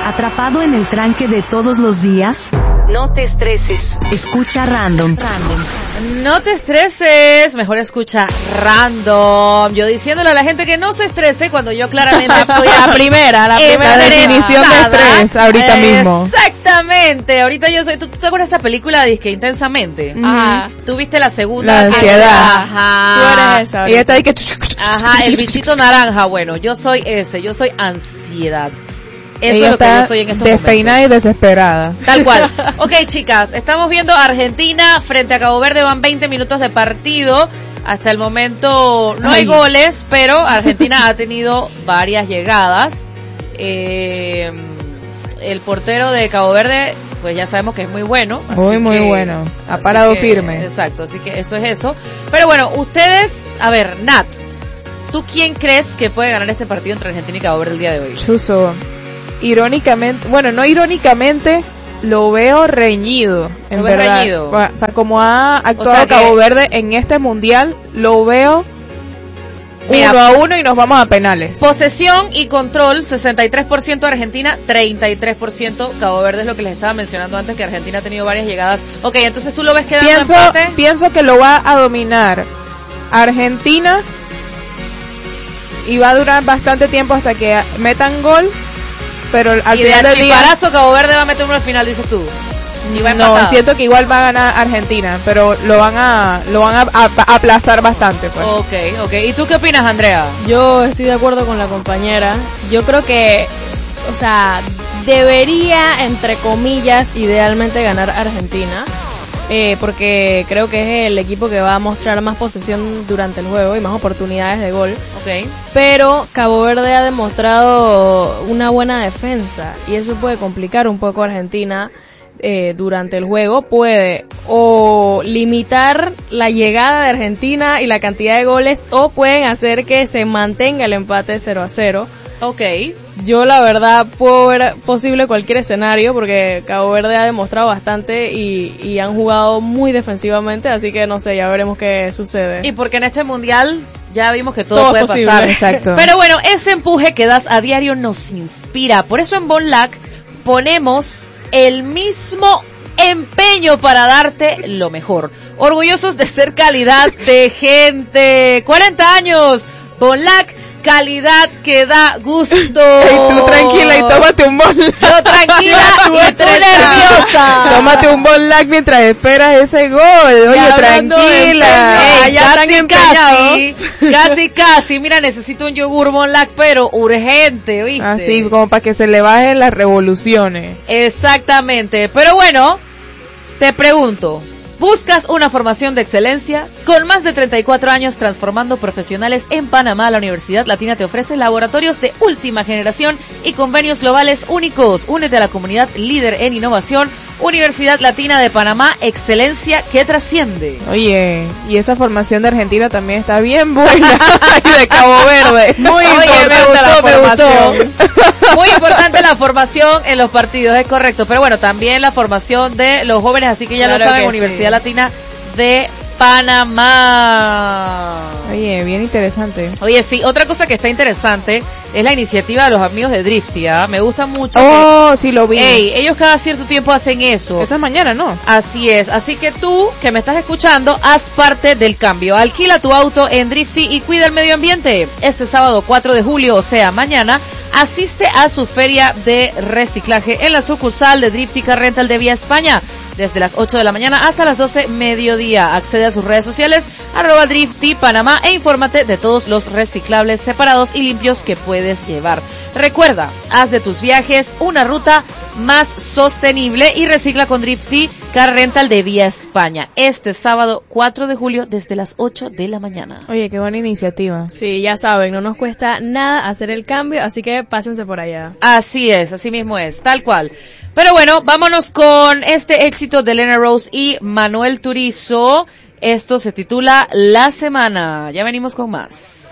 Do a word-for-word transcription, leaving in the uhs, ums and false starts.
¿Atrapado en el tranque de todos los días? No te estreses. Escucha Random. Random. No te estreses. Mejor escucha Random. Yo diciéndole a la gente que no se estrese cuando yo claramente estoy a la primera, la primera definición de estrés ahorita mismo. Exactamente. Ahorita yo soy. ¿Tú, tú te acuerdas de esa película Disque Intensamente? Mm. Ajá. Tú viste la segunda. La ansiedad. Ajá. Tú eres esa. Y ella está ahí que. Ajá. El bichito naranja. Bueno, yo soy ese. Yo soy ansiedad. Eso Ella es lo que está yo soy en estos despeinada momentos. y desesperada. Tal cual. Ok, chicas, estamos viendo Argentina frente a Cabo Verde, van veinte minutos de partido. Hasta el momento no Ay. hay goles, pero Argentina ha tenido varias llegadas. Eh, el portero de Cabo Verde, pues ya sabemos que es muy bueno. Muy, así muy que, bueno. Ha parado que, firme. Exacto, así que eso es eso. Pero bueno, ustedes, a ver, Nat, ¿tú quién crees que puede ganar este partido entre Argentina y Cabo Verde el día de hoy? Chuso, irónicamente, bueno, no irónicamente, lo veo reñido, en ¿Lo ves verdad. reñido? Pa, pa, como ha actuado O sea Cabo que... Verde en este mundial, lo veo Mira, uno a uno y nos vamos a penales. Posesión y control, sesenta y tres por ciento Argentina, treinta y tres por ciento Cabo Verde, es lo que les estaba mencionando antes, que Argentina ha tenido varias llegadas. Ok, entonces tú lo ves quedando pienso, empate. Pienso que lo va a dominar Argentina y va a durar bastante tiempo hasta que metan gol, pero al y final de del día Cabo Verde va a meter uno al final, dices tú. Y va no, siento que igual va a ganar Argentina, pero lo van a lo van a, a, a aplazar bastante, pues. Okay, okay. ¿Y tú qué opinas, Andrea? Yo estoy de acuerdo con la compañera. Yo creo que, o sea, debería, entre comillas, idealmente ganar Argentina. Eh, porque creo que es el equipo que va a mostrar más posesión durante el juego y más oportunidades de gol. Okay. Pero Cabo Verde ha demostrado una buena defensa y eso puede complicar un poco a Argentina eh, durante el juego. Puede o limitar la llegada de Argentina y la cantidad de goles, o pueden hacer que se mantenga el empate cero a cero. Okay. Yo la verdad puedo ver posible cualquier escenario porque Cabo Verde ha demostrado bastante y, y han jugado muy defensivamente, así que no sé, ya veremos qué sucede. Y porque en este mundial ya vimos que todo, todo puede posible. pasar. Exacto. Pero bueno, ese empuje que das a diario nos inspira. Por eso en Bonlac ponemos el mismo empeño para darte lo mejor. Orgullosos de ser calidad de gente. cuarenta años. Bonlac, calidad que da gusto. Ey, tú tranquila y tómate un Bonlac. Yo tranquila y tú nerviosa. Tómate un Bonlac mientras esperas ese gol. Oye, tranquila. Ey, casi, casi, casi, casi. Mira, necesito un yogur Bonlac, pero urgente, ¿viste? Así, como para que se le bajen las revoluciones. Exactamente. Pero bueno, te pregunto, ¿buscas una formación de excelencia? Con más de treinta y cuatro años transformando profesionales en Panamá, la Universidad Latina te ofrece laboratorios de última generación y convenios globales únicos. Únete a la comunidad líder en innovación. Universidad Latina de Panamá, excelencia que trasciende. Oye, y esa formación de Argentina también está bien buena. Y de Cabo Verde. Muy Oye, importante me gusta la me formación. gustó. Muy importante la formación en los partidos, es correcto. Pero bueno, también la formación de los jóvenes, así que ya Claro lo saben, que Universidad sí. Latina de Panamá. Oye, bien interesante. Oye, sí, otra cosa que está interesante es la iniciativa de los amigos de Drifty, ¿ah? Me gusta mucho. Oh, que, sí lo vi. Ey, ellos cada cierto tiempo hacen eso. Eso es mañana, ¿no? Así es, así que tú, que me estás escuchando, haz parte del cambio. Alquila tu auto en Drifty y cuida el medio ambiente. Este sábado cuatro de julio, o sea, mañana, asiste a su feria de reciclaje en la sucursal de Drifty Car Rental de Vía España. Desde las ocho de la mañana hasta las doce mediodía. Accede a sus redes sociales, arroba Drifty Panamá, e infórmate de todos los reciclables separados y limpios que puedes llevar. Recuerda, haz de tus viajes una ruta más sostenible y recicla con Drifty Car Rental de Vía España. Este sábado cuatro de julio desde las ocho de la mañana. Oye, qué buena iniciativa. Sí, ya saben, no nos cuesta nada hacer el cambio, así que pásense por allá. Así es, así mismo es, tal cual. Pero bueno, vámonos con este éxito de Lena Rose y Manuel Turizo. Esto se titula La Semana. Ya venimos con más.